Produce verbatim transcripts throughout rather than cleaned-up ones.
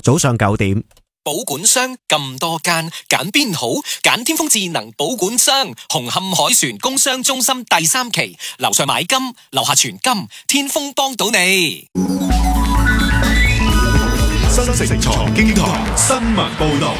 早上九點。 保管箱咁多間，揀邊好？揀天風智能保管箱，紅磡海船工商中心第三期，樓上買金，樓下存金，天風幫到你。 新城財經台新聞報道。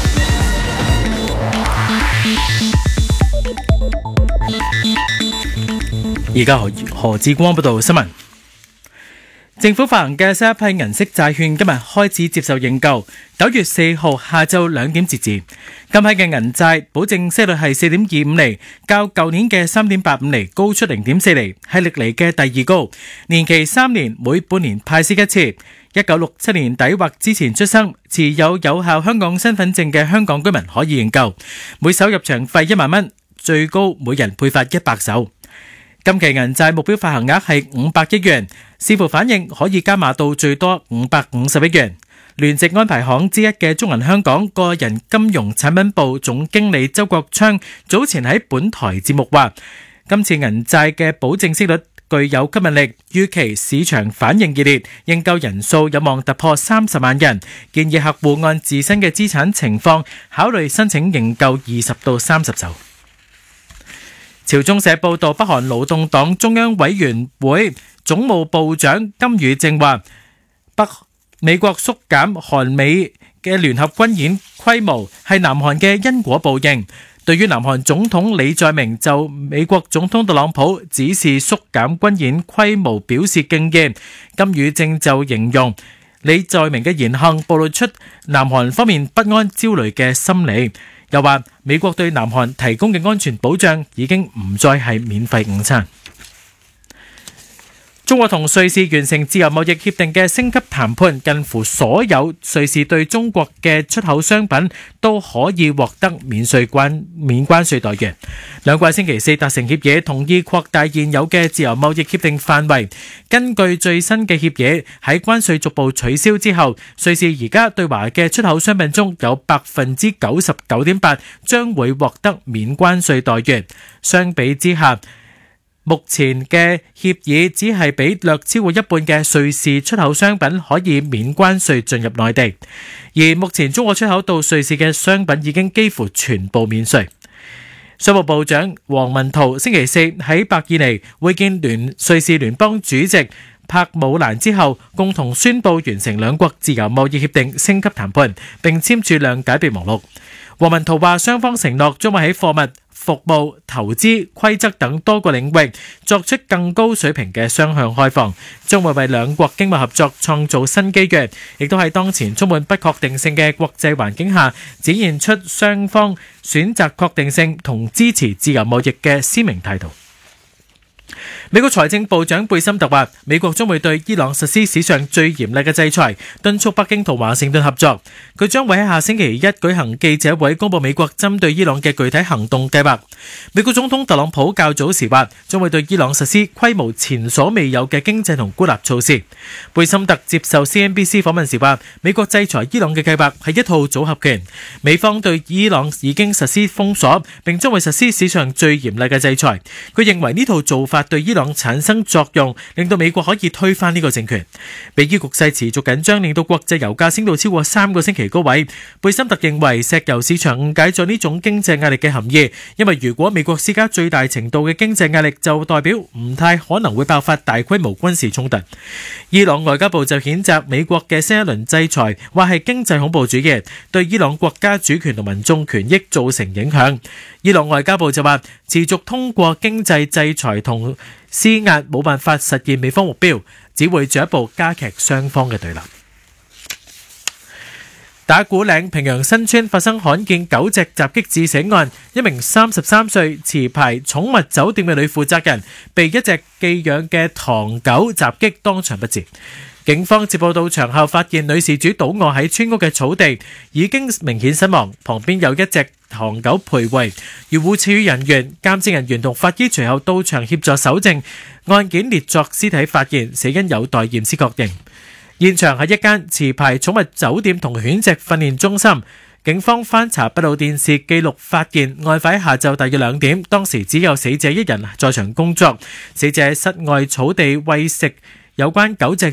而家何何志光報道新聞。政府發行嘅新一批銀色債券今日開始接受認購，九月四號下晝兩點截止。今批嘅銀債保證息率係四點二五厘，較舊年嘅三點八五厘高出零點四厘，係歷嚟嘅第二高。年期三年，每半年派息一次。一九六七年底或之前出生、持有有效香港身份證嘅香港居民可以認購，每手入場費一萬蚊，最高每人配發一百手。今期銀債目標發行額係五百億元，視乎反應可以加碼到最多五百五十億元。聯席安排行之一嘅中銀香港個人金融產品部總經理周國昌早前喺本台節目話，今次銀債嘅保證息率具有吸引力，預期市場反應熱烈，認購人數有望突破三十萬人。建議客戶按自身嘅資產情況考慮申請認購二十到三十手。朝中社報道，北韓勞動黨中央委員會總務部長金宇正話，北美國縮減韓美嘅聯合軍演規模係南韓嘅因果報應。對於南韓總統李在明就美國總統特朗普指示縮減軍演規模表示敬意，金宇正就形容李在明嘅言行暴露出南韓方面不安焦慮嘅心理。又話美國對南韓提供嘅安全保障已經唔再係免費午餐。中國同瑞士完成自由貿易協定嘅升級談判，近乎所有瑞士對中國嘅出口商品都可以獲得免稅關免關稅待遇。兩國星期四達成協議，同意擴大現有嘅自由貿易協定範圍。根據最新嘅協議，喺關稅逐步取消之後，瑞士而家對華嘅出口商品中有百分之九十九點八將會獲得免關稅待遇。相比之下，目前嘅協議只係俾略超過一半嘅瑞士出口商品可以免關稅進入內地，而目前中國出口到瑞士嘅商品已經幾乎全部免稅。商務部長王文濤星期四喺伯爾尼會見聯瑞士聯邦主席柏姆蘭之後，共同宣布完成兩國自由貿易協定升級談判，並簽署諒解備忘錄。王文濤話，雙方承諾將會喺貨物、服務、投資、規則等多個領域作出更高水平嘅雙向開放，將會為兩國經貿合作創造新機遇，亦都喺當前充滿不確定性嘅國際環境下，展現出雙方選擇確定性同支持自由貿易嘅鮮明態度。美國財政部長貝森特話，美國將會對伊朗實施史上最嚴厲嘅制裁，敦促北京同華盛頓合作。佢將會喺下星期一舉行記者會，公佈美國針對伊朗嘅具體行動計劃。美國總統特朗普較早時話，將會對伊朗實施規模前所未有嘅經濟同孤立措施。貝森特接受 C N B C 訪問時話，美國制裁伊朗嘅計劃係一套組合拳，美方對伊朗已經實施封鎖，並將會實施史上最嚴厲嘅制裁。佢認為呢套做法對伊朗產生作用，令到美國可以推翻呢個政權。美伊局勢持續緊張，令到國際油價升到超過三個星期高位。貝森特認為石油市場誤解咗呢種經濟壓力嘅含義，因為如果美國施加最大程度嘅經濟壓力，就代表唔太可能會爆發大規模軍事衝突。伊朗外交部就譴責美國嘅新一輪制裁，話係經濟恐怖主義，對伊朗國家主權同民眾權益造成影響。伊朗外交部就話，持續通過經濟制裁同施壓冇辦法實現美方目標，只會進一步加劇雙方嘅對立。打鼓嶺平陽新村發生罕見狗隻襲擊致死案，一名三十三歲持牌寵物酒店嘅女負責人被一隻寄養嘅唐狗襲擊，當場不治。警方接報到場後，發現女事主倒卧喺村屋嘅草地，已經明顯身亡，旁邊有一隻唐狗徘徊。漁護署人員、鑑證人員同法醫隨後到場協助搜證，案件列作屍體發現，死因有待驗屍確認。現場係一間持牌寵物酒店同犬隻訓練中心。警方翻查閉路電視記錄，發現案發喺下晝大約兩點，當時只有死者一人在場工作，死者喺室外草地餵食有關狗隻